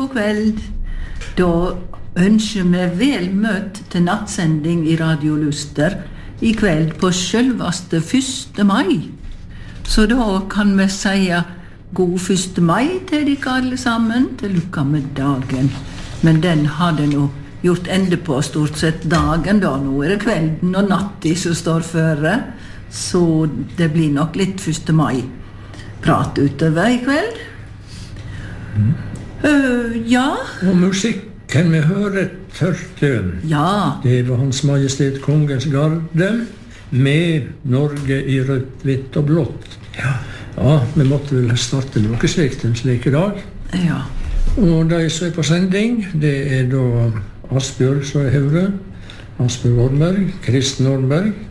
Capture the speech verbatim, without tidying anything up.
god kveld. Da ønsker vi vel møtt til nattsending i Radio Luster i kveld på selveste første mai. Så da kan vi si god første mai til dere alle sammen, til lykka med dagen. Men den hadde nå gjort ende på stort sett dagen da. Nå er det kvelden og natten som står føre, så det blir nok litt første mai prat utover i kveld. Mm. Uh, ja. Og musikken vi hører hørte, ja. Det var Hans Majestet Kongens Garde med Norge i rødt, hvitt og blått. Ja, ja vi måtte vel starte noe slikt en slik dag. Ja. Og de som er på sending, det er da Asbjørg som er høyre, Asbjørg Ornberg, Kristen Ornberg,